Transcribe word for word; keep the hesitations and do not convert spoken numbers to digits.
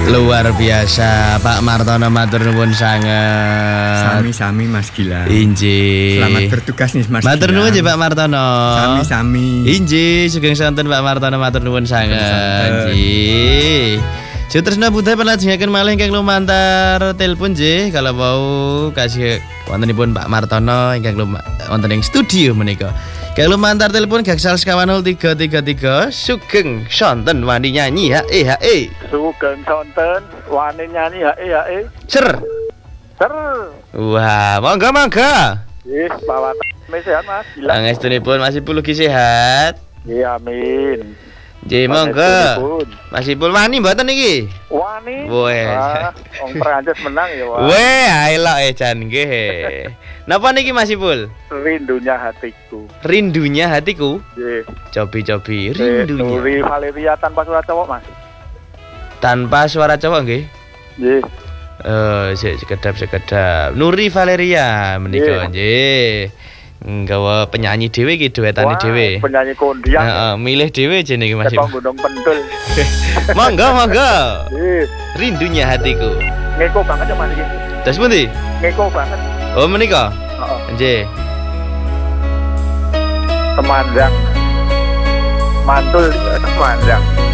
Luar biasa, Pak Martono matur nuwun sanget. Sami-sami Mas Gilang. Inji. Selamat bertugas nih Mas Matur nuwun Gilang. nggih Pak Martono. Sami-sami. Inji, sugeng sonten Pak Martono matur nuwun sanget. Sonten. Inji. Sutresna budaya pelajengaken malih ingkang lumantar telepon nggih kalau mau kasih wontenipun Pak Martono ingkang lum- wonten ing studio menika. Kalau lumantar telepon gangsal sekawan nol tiga tiga tiga sugeng sonten wani nyanyi ha eh ha eh. Sugeng sonten wani nyanyi hae hae. Ser. Ser. Wah, monggo monggo. Wis bawat sehat Mas. Gila. Pangestunipun masih puluh sehat. Ya amin. Nggih monggo. Masih pul wani mboten iki? Wani. Wes. Ah, wong Prancis menang ya, Wah. Weh, aelo eh jan nggih. Napa niki Mas Ipul? Rindunya hatiku. Rindunya hatiku. Nggih. Cobi-cobi Rindunya. rindunya. Nuri Valeria tanpa suara cowok, Mas. Tanpa suara cowok nggih. Nggih. Eh, sik sekedap-sekedap. Nuri Valeria menika nggih. Nggawa penyanyi dhewe iki duetane Wah, dhewe. penyanyi kondian. Heeh, milih dhewe jenenge Mas Teko Ipul. gunung pentul. Monggo monggo. Nggih. Rindunya hatiku. Ngeko banget ya Mas iki. Terus pundi? Ngeko banget. Oh menika. Heeh. Nggih. Kemandang. Mantul kemandang.